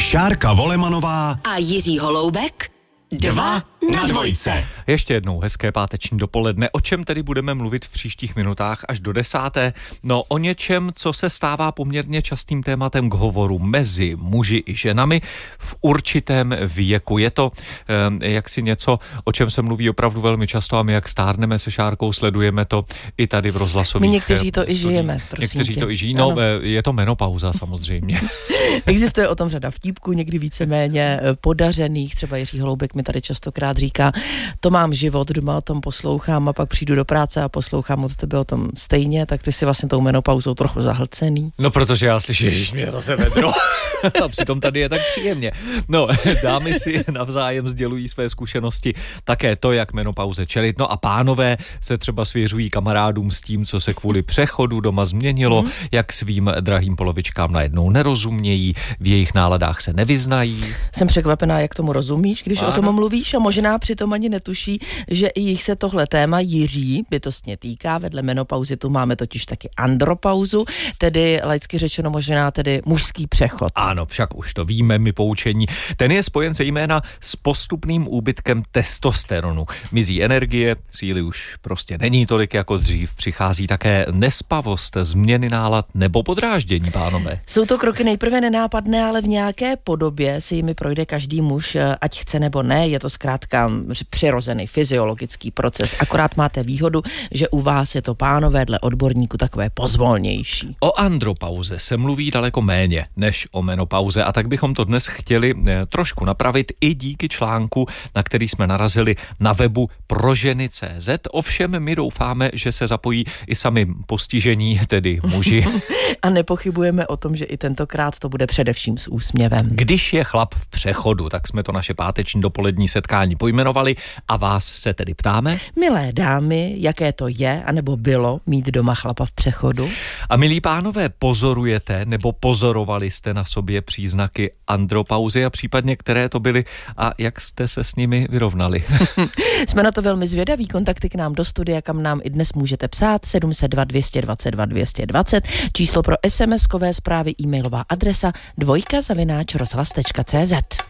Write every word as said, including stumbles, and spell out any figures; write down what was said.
Šárka Volemanová a Jiří Holoubek. Dva na dvojce. Ještě jednou hezké páteční dopoledne. O čem tedy budeme mluvit v příštích minutách až do desáté? No o něčem, co se stává poměrně častým tématem k hovoru mezi muži i ženami v určitém věku. Je to eh, jaksi něco, o čem se mluví opravdu velmi často a my jak stárneme se Šárkou, sledujeme to i tady v rozhlasových. My někteří to i žijeme, prosím Někteří tě. to i žijí, no ano. Je to menopauza samozřejmě. Existuje o tom řada vtípků, někdy víceméně podařených, třeba Jiří Holoubek mi tady častokrát říká, to mám život, doma o tom poslouchám a pak přijdu do práce a poslouchám od tebe o tom stejně, tak ty si vlastně tou menopauzou trochu zahlcený. No protože já slyším, ježiš, mě zase vedro. A přitom tady je tak příjemně. No, dámy si navzájem sdělují své zkušenosti, také to, jak menopauze čelit. No a pánové se třeba svěřují kamarádům s tím, co se kvůli přechodu doma změnilo, mm. jak svým drahým polovičkám najednou nerozumějí, v jejich náladách se nevyznají. Jsem překvapená, jak tomu rozumíš, když ano. o tom mluvíš, a možná přitom ani netuší, že i jich se tohle téma Jiří bytostně týká. Vedle menopauzy tu máme totiž taky andropauzu, tedy laicky řečeno možná tedy mužský přechod. Ano, však už to víme, my poučení. Ten je spojen zejména s postupným úbytkem testosteronu. Mizí energie, síly už prostě není tolik jako dřív, přichází také nespavost, změny nálad nebo podráždění, pánové. Jsou to kroky nejprve nenápadné, ale v nějaké podobě si jimi projde každý muž, ať chce nebo ne, je to zkrátka přirozený fyziologický proces. Akorát máte výhodu, že u vás je to, pánové, dle odborníku takové pozvolnější. O andropauze se mluví daleko méně než o menopauze a tak bychom to dnes chtěli trošku napravit i díky článku, na který jsme narazili na webu proženy tečka cé zet. Ovšem my doufáme, že se zapojí i sami postižení, tedy muži. A nepochybujeme o tom, že i tentokrát to bude především s úsměvem. Když je chlap v přechodu, tak jsme to naše páteční dopolední setkání pojmenovali a vás se tedy ptáme. Milé dámy, jaké to je, anebo bylo mít doma chlapa v přechodu? A milí pánové, pozorujete nebo pozorovali jste na sobě příznaky andropauzy a případně které to byly a jak jste se s nimi vyrovnali? Jsme na to velmi zvědaví. Kontakty k nám do studia, kam nám i dnes můžete psát, sedm set dva, dvě stě dvacet dva, dvě stě dvacet, číslo pro es em eskové zprávy, e-mailová adresa dvojka zavináč rozhlas tečka cé zet.